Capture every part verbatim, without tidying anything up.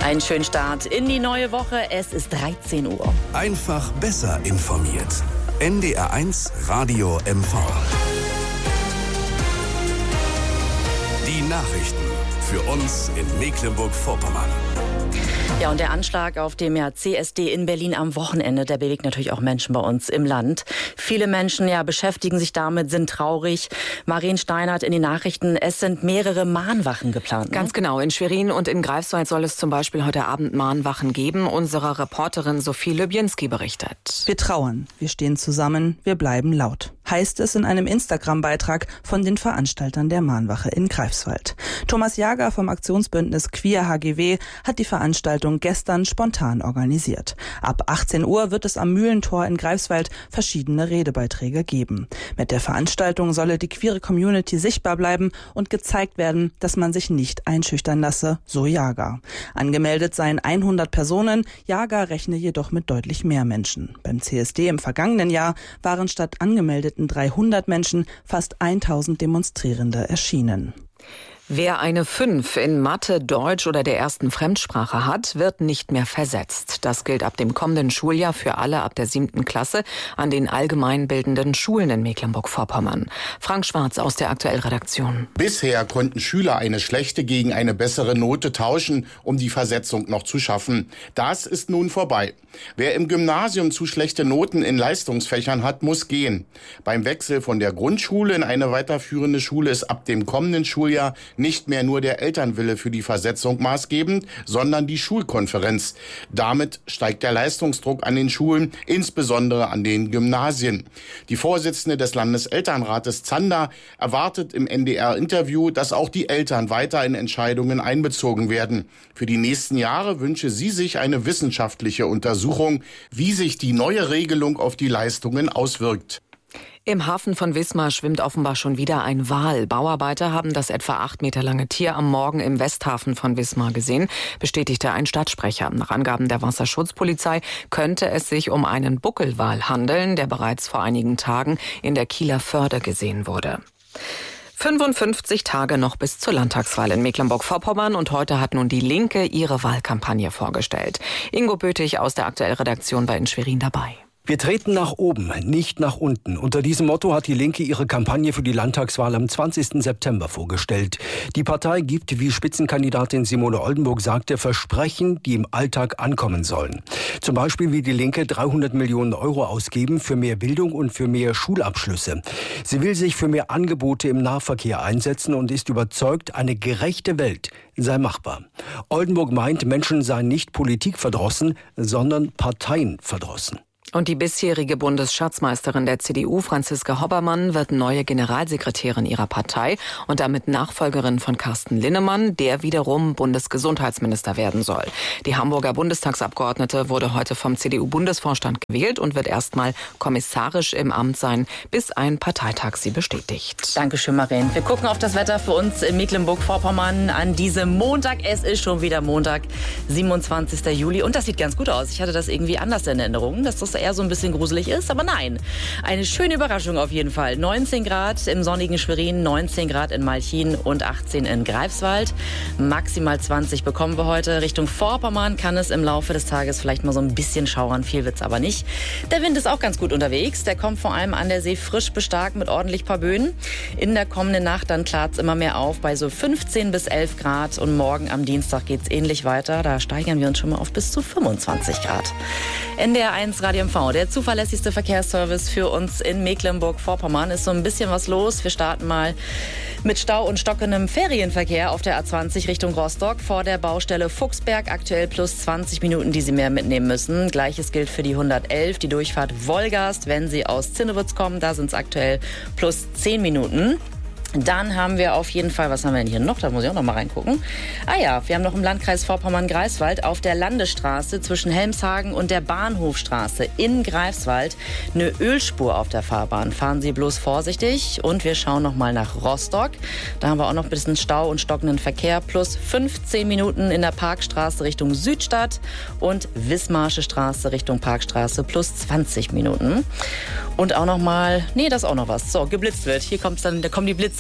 Einen schönen Start in die neue Woche. Es ist dreizehn Uhr. Einfach besser informiert. N D R eins Radio M V. Die Nachrichten für uns in Mecklenburg-Vorpommern. Ja, und der Anschlag auf dem ja, C S D in Berlin am Wochenende, der bewegt natürlich auch Menschen bei uns im Land. Viele Menschen ja, beschäftigen sich damit, sind traurig. Marien Steinert in den Nachrichten, es sind mehrere Mahnwachen geplant. Ne? Ganz genau. In Schwerin und in Greifswald soll es zum Beispiel heute Abend Mahnwachen geben. Unsere Reporterin Sophie Lübjenski berichtet. Wir trauern, wir stehen zusammen, wir bleiben laut, heißt es in einem Instagram-Beitrag von den Veranstaltern der Mahnwache in Greifswald. Thomas Jager vom Aktionsbündnis Queer H G W hat die Veranstaltung gestern spontan organisiert. Ab achtzehn Uhr wird es am Mühlentor in Greifswald verschiedene Redebeiträge geben. Mit der Veranstaltung solle die queere Community sichtbar bleiben und gezeigt werden, dass man sich nicht einschüchtern lasse, so Jager. Angemeldet seien hundert Personen, Jager rechne jedoch mit deutlich mehr Menschen. Beim C S D im vergangenen Jahr waren statt angemeldeten dreihundert Menschen fast tausend Demonstrierende erschienen. Wer eine fünf in Mathe, Deutsch oder der ersten Fremdsprache hat, wird nicht mehr versetzt. Das gilt ab dem kommenden Schuljahr für alle ab der siebten Klasse an den allgemeinbildenden Schulen in Mecklenburg-Vorpommern. Frank Schwarz aus der Aktuell-Redaktion. Bisher konnten Schüler eine schlechte gegen eine bessere Note tauschen, um die Versetzung noch zu schaffen. Das ist nun vorbei. Wer im Gymnasium zu schlechte Noten in Leistungsfächern hat, muss gehen. Beim Wechsel von der Grundschule in eine weiterführende Schule ist ab dem kommenden Schuljahr nicht mehr nur der Elternwille für die Versetzung maßgebend, sondern die Schulkonferenz. Damit steigt der Leistungsdruck an den Schulen, insbesondere an den Gymnasien. Die Vorsitzende des Landeselternrates Zander erwartet im N D R-Interview, dass auch die Eltern weiter in Entscheidungen einbezogen werden. Für die nächsten Jahre wünsche sie sich eine wissenschaftliche Untersuchung, wie sich die neue Regelung auf die Leistungen auswirkt. Im Hafen von Wismar schwimmt offenbar schon wieder ein Wal. Bauarbeiter haben das etwa acht Meter lange Tier am Morgen im Westhafen von Wismar gesehen, bestätigte ein Stadtsprecher. Nach Angaben der Wasserschutzpolizei könnte es sich um einen Buckelwal handeln, der bereits vor einigen Tagen in der Kieler Förde gesehen wurde. fünfundfünfzig Tage noch bis zur Landtagswahl in Mecklenburg-Vorpommern und heute hat nun die Linke ihre Wahlkampagne vorgestellt. Ingo Bötig aus der Aktuell-Redaktion war in Schwerin dabei. Wir treten nach oben, nicht nach unten. Unter diesem Motto hat die Linke ihre Kampagne für die Landtagswahl am zwanzigsten September vorgestellt. Die Partei gibt, wie Spitzenkandidatin Simone Oldenburg sagte, Versprechen, die im Alltag ankommen sollen. Zum Beispiel will die Linke dreihundert Millionen Euro ausgeben für mehr Bildung und für mehr Schulabschlüsse. Sie will sich für mehr Angebote im Nahverkehr einsetzen und ist überzeugt, eine gerechte Welt sei machbar. Oldenburg meint, Menschen seien nicht politikverdrossen, sondern parteienverdrossen. Und die bisherige Bundesschatzmeisterin der C D U, Franziska Hoppermann, wird neue Generalsekretärin ihrer Partei und damit Nachfolgerin von Carsten Linnemann, der wiederum Bundesgesundheitsminister werden soll. Die Hamburger Bundestagsabgeordnete wurde heute vom C D U-Bundesvorstand gewählt und wird erstmal kommissarisch im Amt sein, bis ein Parteitag sie bestätigt. Dankeschön, Marien. Wir gucken auf das Wetter für uns in Mecklenburg-Vorpommern an diesem Montag. Es ist schon wieder Montag, siebenundzwanzigsten Juli. Und das sieht ganz gut aus. Ich hatte das irgendwie anders in Erinnerung, dass das eher so ein bisschen gruselig ist, aber nein. Eine schöne Überraschung auf jeden Fall. neunzehn Grad im sonnigen Schwerin, neunzehn Grad in Malchin und achtzehn in Greifswald. Maximal zwanzig bekommen wir heute. Richtung Vorpommern kann es im Laufe des Tages vielleicht mal so ein bisschen schauern. Viel wird's aber nicht. Der Wind ist auch ganz gut unterwegs. Der kommt vor allem an der See frisch bestarkt mit ordentlich paar Böen. In der kommenden Nacht dann klart's immer mehr auf bei so fünfzehn bis elf Grad. Und morgen am Dienstag geht's ähnlich weiter. Da steigern wir uns schon mal auf bis zu fünfundzwanzig Grad. N D R eins Radio M V, der zuverlässigste Verkehrsservice für uns in Mecklenburg-Vorpommern. Ist so ein bisschen was los. Wir starten mal mit Stau und stockendem Ferienverkehr auf der A zwanzig Richtung Rostock vor der Baustelle Fuchsberg. Aktuell plus zwanzig Minuten, die Sie mehr mitnehmen müssen. Gleiches gilt für die hundertelf, die Durchfahrt Wolgast, wenn Sie aus Zinnewitz kommen. Da sind es aktuell plus zehn Minuten. Dann haben wir auf jeden Fall, was haben wir denn hier noch? Da muss ich auch noch mal reingucken. Ah ja, wir haben noch im Landkreis Vorpommern-Greifswald auf der Landesstraße zwischen Helmshagen und der Bahnhofstraße in Greifswald eine Ölspur auf der Fahrbahn. Fahren Sie bloß vorsichtig. Und wir schauen noch mal nach Rostock. Da haben wir auch noch ein bisschen Stau und stockenden Verkehr. Plus fünfzehn Minuten in der Parkstraße Richtung Südstadt und Wismarsche Straße Richtung Parkstraße plus zwanzig Minuten. Und auch noch mal, nee, das ist auch noch was. So, geblitzt wird. Hier kommt's dann, da kommen die Blitzer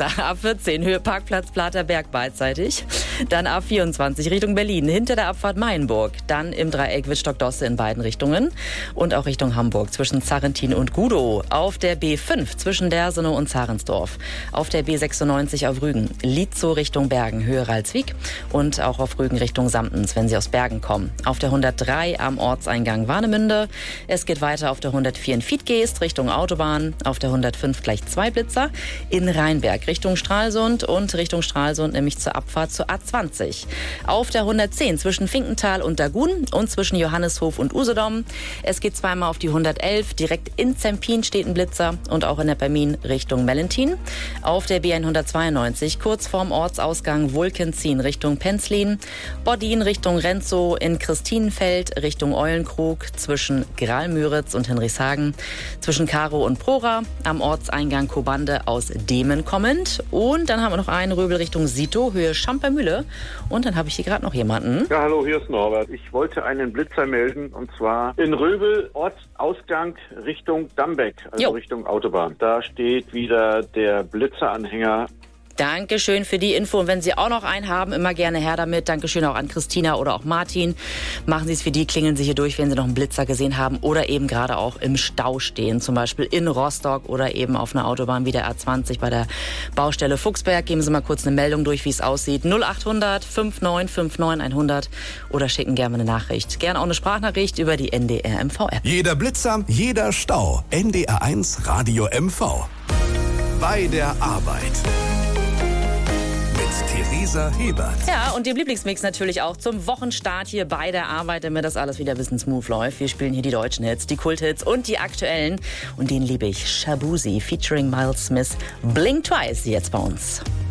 Blitzer. A vierzehn, Höhe Parkplatz Platerberg beidseitig. Dann A vierundzwanzig Richtung Berlin, hinter der Abfahrt Mayenburg. Dann im Dreieck Wittstock-Dosse in beiden Richtungen. Und auch Richtung Hamburg zwischen Zarrentin und Gudow. Auf der B fünf zwischen Dersenow und Zarensdorf. Auf der B sechsundneunzig auf Rügen. Lietzow Richtung Bergen, Höhe Ralswiek. Und auch auf Rügen Richtung Samtens, wenn Sie aus Bergen kommen. Auf der hundertdrei am Ortseingang Warnemünde. Es geht weiter auf der hundertvier in Fietgeest Richtung Autobahn. Auf der hundertfünf gleich zwei Blitzer. In Rheinberg Richtung Stralsund und Richtung Stralsund nämlich zur Abfahrt zur A zwanzig. Auf der hundertzehn zwischen Finkenthal und Dagun und zwischen Johanneshof und Usedom. Es geht zweimal auf die hundertelf. Direkt in Zempin steht ein Blitzer und auch in Neppermin Richtung Mellentin. Auf der B hundertzweiundneunzig kurz vorm Ortsausgang Wulkenzien Richtung Penzlin. Bodin Richtung Renzow, in Christinenfeld Richtung Eulenkrug zwischen Gralmüritz und Henrichshagen. Zwischen Karo und Prora. Am Ortseingang Kobande aus Demen kommend. Und dann haben wir noch einen Röbel Richtung Sito, Höhe Schampermühle. Und dann habe ich hier gerade noch jemanden. Ja, hallo, hier ist Norbert. Ich wollte einen Blitzer melden und zwar in Röbel, Ortsausgang Richtung Dambeck, also jo. Richtung Autobahn. Da steht wieder der Blitzeranhänger. Dankeschön für die Info. Und wenn Sie auch noch einen haben, immer gerne her damit. Dankeschön auch an Christina oder auch Martin. Machen Sie es für die, klingeln Sie hier durch, wenn Sie noch einen Blitzer gesehen haben oder eben gerade auch im Stau stehen. Zum Beispiel in Rostock oder eben auf einer Autobahn wie der A zwanzig bei der Baustelle Fuchsberg. Geben Sie mal kurz eine Meldung durch, wie es aussieht. null achthundert neunundfünfzig neunundfünfzig hundert oder schicken gerne eine Nachricht. Gerne auch eine Sprachnachricht über die N D R M V App. Jeder Blitzer, jeder Stau. N D R eins Radio M V. Bei der Arbeit. Theresa Hebert. Ja, und dem Lieblingsmix natürlich auch zum Wochenstart hier bei der Arbeit, damit das alles wieder ein bisschen smooth läuft. Wir spielen hier die deutschen Hits, die Kulthits und die aktuellen. Und den liebe ich. Shabuzi featuring Miles Smith. Blink Twice jetzt bei uns.